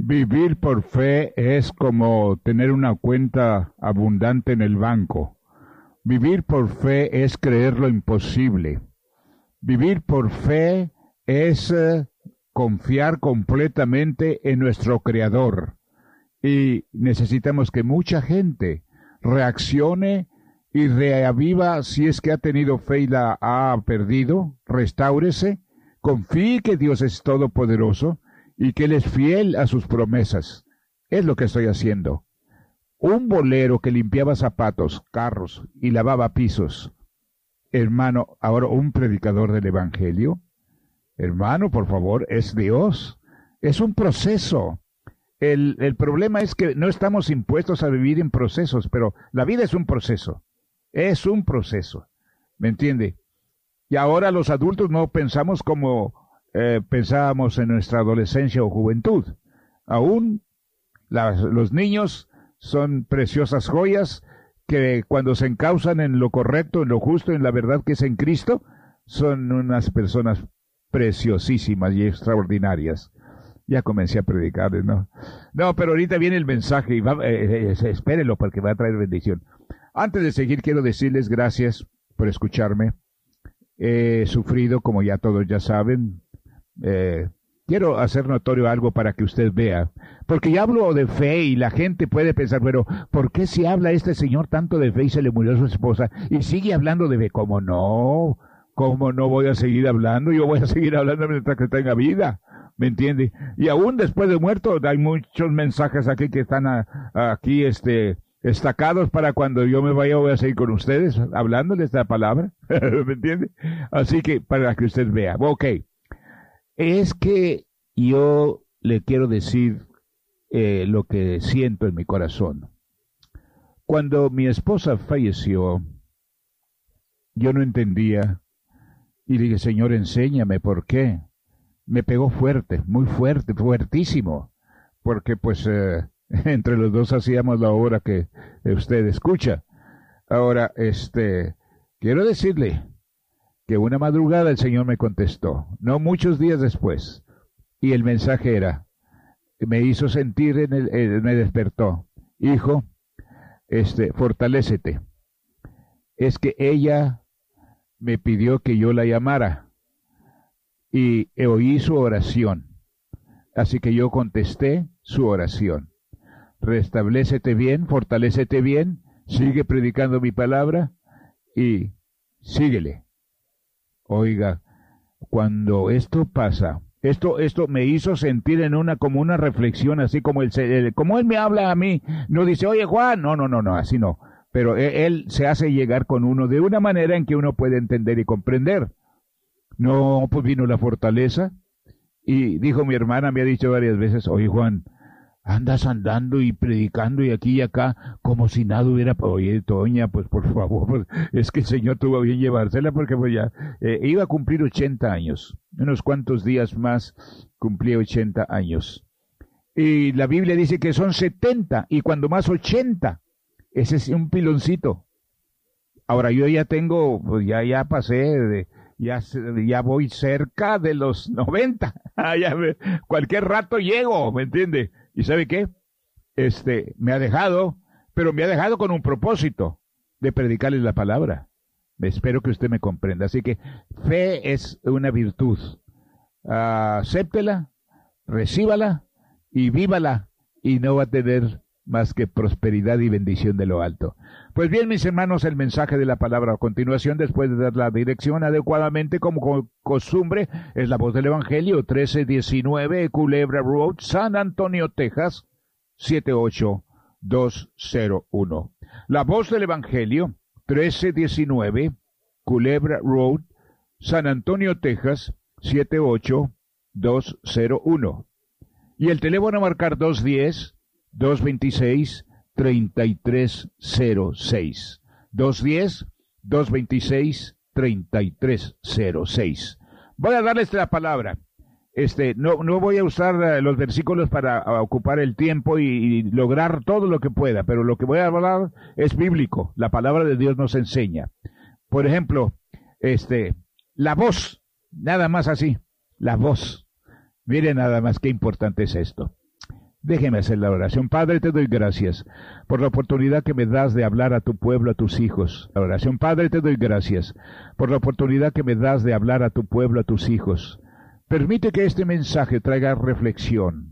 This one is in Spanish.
Vivir por fe es como tener una cuenta abundante en el banco. Vivir por fe es creer lo imposible. Vivir por fe es confiar completamente en nuestro Creador. Y necesitamos que mucha gente reaccione y reaviva si es que ha tenido fe y la ha perdido. Restáurese, confíe que Dios es todopoderoso y que Él es fiel a sus promesas. Es lo que estoy haciendo. Un bolero que limpiaba zapatos, carros y lavaba pisos. Hermano, ahora un predicador del Evangelio. Hermano, por favor, es Dios. Es un proceso. El problema es que no estamos impuestos a vivir en procesos, pero la vida es un proceso. Es un proceso. ¿Me entiende? Y ahora los adultos no pensamos como pensábamos en nuestra adolescencia o juventud. Aún los niños son preciosas joyas que cuando se encausan en lo correcto, en lo justo, en la verdad que es en Cristo, son unas personas preciosísimas y extraordinarias. Ya comencé a predicarles, ¿no? No, pero ahorita viene el mensaje y espérenlo porque va a traer bendición. Antes de seguir, quiero decirles gracias por escucharme. He sufrido, como ya todos ya saben. Quiero hacer notorio algo para que usted vea. Porque ya hablo de fe y la gente puede pensar, pero ¿por qué si habla este señor tanto de fe y se le murió su esposa y sigue hablando de fe? ¿Cómo no? ¿Cómo no voy a seguir hablando? Yo voy a seguir hablando mientras que tenga vida. ¿Me entiende? Y aún después de muerto, hay muchos mensajes aquí que están aquí destacados para cuando yo me vaya, voy a seguir con ustedes hablándoles esta palabra. ¿Me entiende? Así que para que usted vea. Ok. Es que yo le quiero decir lo que siento en mi corazón. Cuando mi esposa falleció, yo no entendía y le dije, Señor, enséñame por qué. Me pegó fuerte, muy fuerte, fuertísimo, porque pues entre los dos hacíamos la obra que usted escucha. Ahora, quiero decirle que una madrugada el Señor me contestó, no muchos días después, y el mensaje era, me hizo sentir me despertó, hijo, fortalécete. Es que ella me pidió que yo la llamara. Y oí su oración. Así que yo contesté su oración. Restablécete bien, fortalécete bien, sigue predicando mi palabra y síguele. Oiga, cuando esto pasa, esto me hizo sentir en como una reflexión, así como como él me habla a mí, no dice, oye Juan, no, así no. Pero él se hace llegar con uno de una manera en que uno puede entender y comprender. No, pues vino la fortaleza y dijo mi hermana, me ha dicho varias veces, oye Juan, andas andando y predicando y aquí y acá como si nada hubiera... Oye, Toña, pues por favor, pues, es que el Señor tuvo bien llevársela porque pues ya iba a cumplir 80 años. Unos cuantos días más cumplía 80 años. Y la Biblia dice que son 70 y cuando más 80. Ese es un piloncito. Ahora yo ya tengo, pues ya pasé ya voy cerca de los 90. Cualquier rato llego, ¿me entiende? ¿Y sabe qué? Me ha dejado, pero me ha dejado con un propósito de predicarles la palabra. Espero que usted me comprenda. Así que fe es una virtud. Acéptela, recíbala y vívala y no va a tener más que prosperidad y bendición de lo alto. Pues bien, mis hermanos, el mensaje de la palabra a continuación, después de dar la dirección adecuadamente como costumbre, es la voz del Evangelio, 1319 Culebra Road, San Antonio, Texas, 78201. La voz del Evangelio, 1319 Culebra Road, San Antonio, Texas, 78201. Y el teléfono a marcar 210-226-3306. 210-226-3306. Voy a darles la palabra. No voy a usar los versículos para ocupar el tiempo y lograr todo lo que pueda, pero lo que voy a hablar es bíblico. La palabra de Dios nos enseña. Por ejemplo, la voz, nada más así, la voz. Miren nada más qué importante es esto. Déjeme hacer la oración. Padre, te doy gracias por la oportunidad que me das de hablar a tu pueblo, a tus hijos. La oración. Padre, te doy gracias por la oportunidad que me das de hablar a tu pueblo, a tus hijos. Permite que este mensaje traiga reflexión,